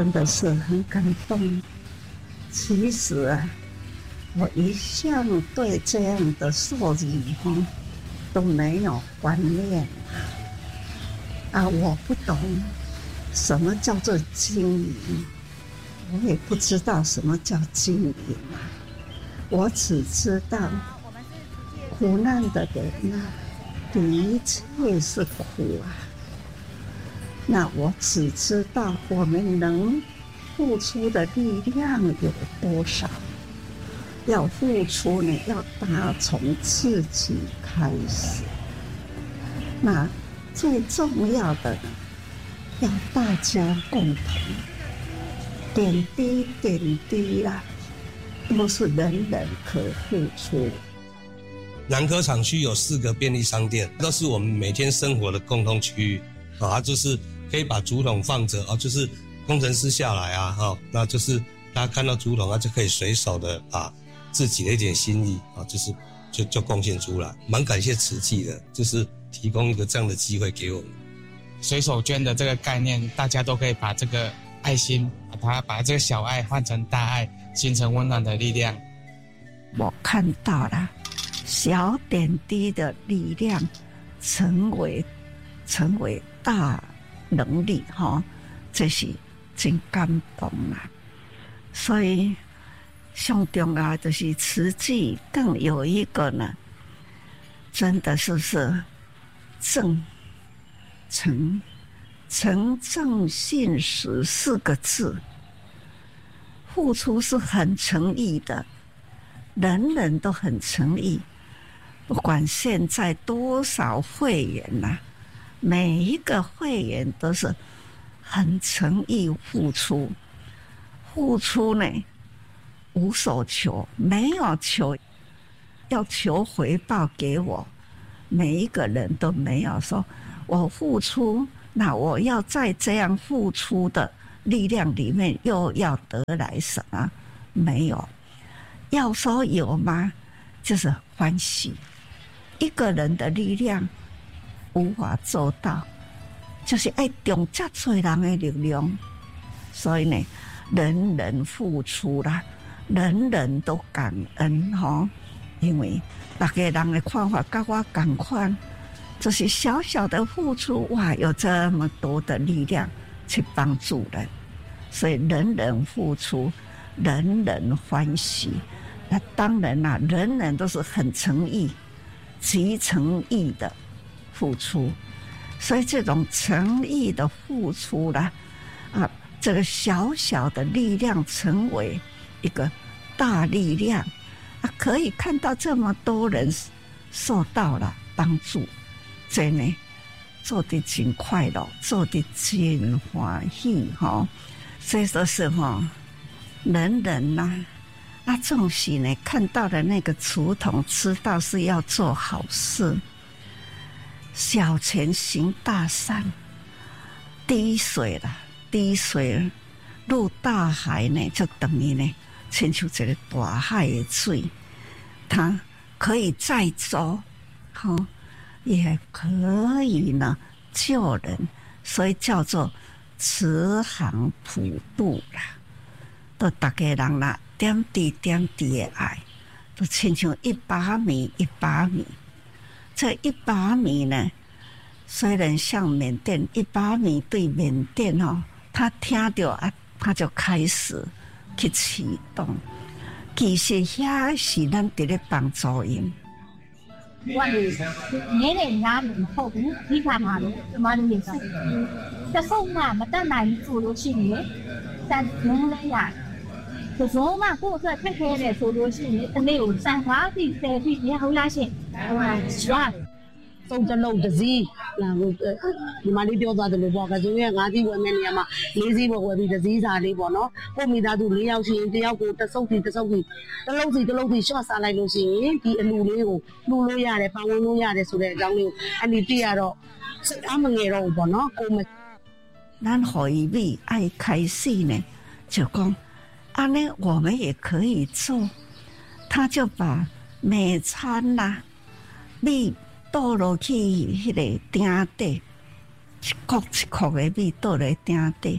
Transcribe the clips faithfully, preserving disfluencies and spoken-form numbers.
真的是很感动。其实啊，我一向对这样的受礼都没有观念啊，我不懂什么叫做经营，我也不知道什么叫经营啊，我只知道苦难的人啊，的确是苦啊。那我只知道我们能付出的力量有多少，要付出呢，要打从自己开始。那最重要的，要大家共同，点滴点滴啦、啊，都是人人可付出。 南科厂区有四个便利商店，都是我们每天生活的共同区域啊，它就是可以把竹筒放着啊，就是工程师下来啊，哈，那就是大家看到竹筒啊，就可以随手的把自己的一点心意啊，就是就就贡献出来，蛮感谢慈济的，就是提供一个这样的机会给我们。 随手捐的这个概念，大家都可以把这个爱心，把它把这个小爱换成大爱，形成温暖的力量。 我看到了小点滴的力量，成为成为大能力哈，这是真感动啦。所以上重要就是慈济更有一个呢，真的是是正诚诚正信实四个字，付出是很诚意的，人人都很诚意。不管现在多少会员呐、啊，每一个会员都是很诚意付出，付出呢无所求，没有求要求回报给我，每一个人都没有说我付出，那我要在这样付出的力量里面又要得来什么？没有。要说有吗？就是欢喜。一个人的力量无法做到，就是要用这多人的力量。所以呢，人人付出啦，人人都感恩吼，因为大家人的看法跟我同款，就是小小的付出，哇，有这么多的力量去帮助人，所以人人付出，人人欢喜。那当然啦、啊，人人都是很诚意、极诚意的付出，所以这种诚意的付出啦，啊，这个小小的力量成为一个大力量，啊，可以看到这么多人受到了帮助，真的做得真快乐，做得真欢喜哈。所以说是哈，人人呐、啊。那总是呢，看到的那个竹筒，知道是要做好事，小钱行大善，滴水啦，滴水入大海呢，就等于呢，亲像这个大海的水，它可以载舟，好，也可以呢救人，所以叫做慈航普渡啦，都大家人啦。点滴点滴的爱，都亲像一把米一把米。这一把米呢，虽然像缅甸一把米对缅甸哦，他听到啊，他就开始去启动。其实遐是咱伫咧帮助因。 我年年拿以后，你看嘛，什么也是，这送嘛，嘛到哪里做都去呢？但能人呀。就说嘛，过个开开的说都是没有三花的在地也好拉些，哇，是吧？ 送着路的是，那我你妈你丢到的路包，可是我俺的外面嘛，你是我外面的是啥的包喏？后面那度你要钱，你要过的手提的手提，的路提的路提刷下来路是，第路里个路路呀的，帮我路呀的，所以让你安尼第二咯，是俺们个路包喏，我们， 咱何以为爱开始呢？就讲。啊，呢我们也可以做，他就把每餐啦、啊，米倒落去迄个鼎底，一块一块的米倒落鼎底，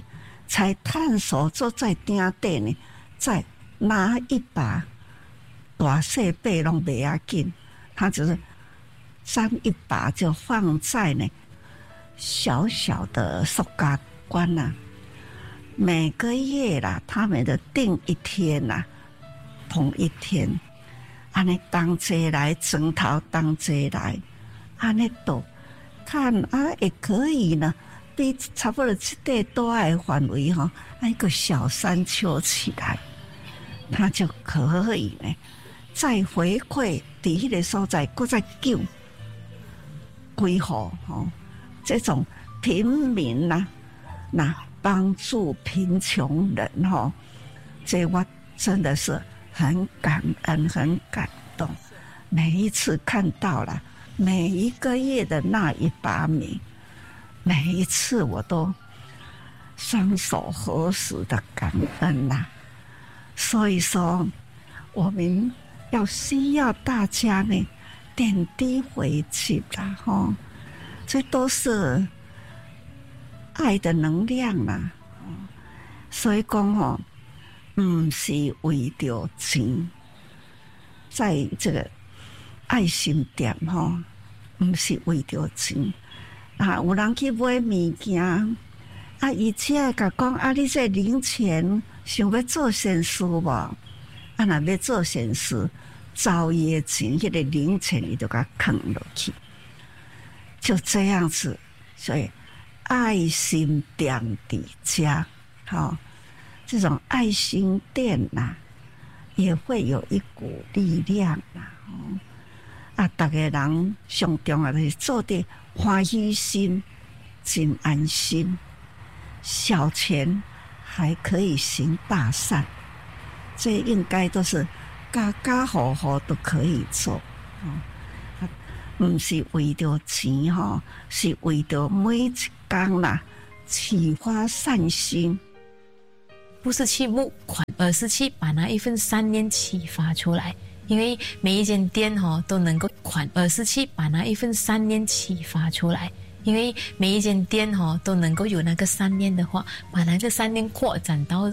才探索坐在顶底呢，再拿一把大细把拢不要紧，他只是沾一把就放在呢小小的塑胶罐呐、啊。每个月啦，他们的定一天呐、啊，同一天，安尼当节来，枕头当节来，安尼都看啊，也可以呢。比差不多这块大的范围哈，那一个小山丘起来，它就可以呢，再回馈伫迄个所在，搁再救规划吼，这种平民呐、啊，那帮助贫穷人哈，这我真的是很感恩，很感动。每一次看到了每一个月的那一把米。每一次我都双手合十的感恩呐、啊，所以说我们要需要大家呢点滴回去啦，吼，这都是爱的能量啦。所以讲吼，不是为着钱，在这个爱心店吼，不是为着钱。啊，有人去买物件，啊，伊只会甲讲啊，你这零钱想要做善事无？啊，若要做善事，招伊的钱，迄个零钱伊就甲囥落去，就这样子。所以爱心店伫家，好、哦，这种爱心店呐、啊，也会有一股力量啦、啊。哦，啊，逐个人上重要就是做的。欢喜心，真安心。小钱还可以行大善，这应该都是家家户户都可以做。哦，不是为着钱哈，是为着每一天啦，启发善心。 不是去募款，而是去把那一份善念启发出来。因为每一间店哈都能够款，而是去把那一份善念启发出来。因为每一间店哈都能够有那个善念的话，把那个善念扩展到